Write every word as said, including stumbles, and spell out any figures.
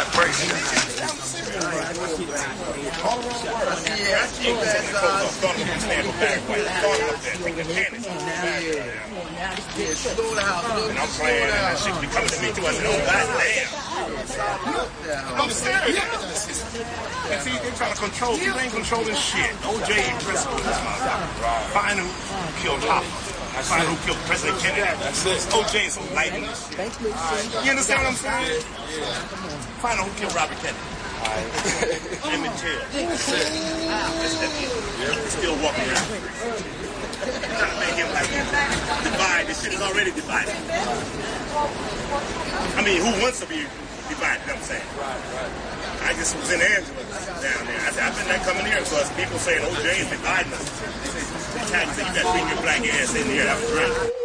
not crazy. All the wrong words. Yeah, I keep that. Thought of stand up back way. Thought up there. Take the panic. Yeah, slow down. And I'm playing, and that shit be coming to me too. I said, oh, goddamn. I'm serious. And see, they trying to control. You ain't controlling shit. O J ain't principal in this motherfucker. Find who killed Hopper. Find who killed President Kennedy. That's it. O J is so light. You understand what I'm saying? Find out who killed Robert Kennedy. Emmett Till. That's it. He's still walking around. Trying to make him like divide. This shit is already divided. I mean, who wants to be divided? You know what I'm saying? Right, right. I just was in Angela down there. I said, I've been there coming here because people saying O J is dividing us. They said, you got to bring your black ass in here. That was right.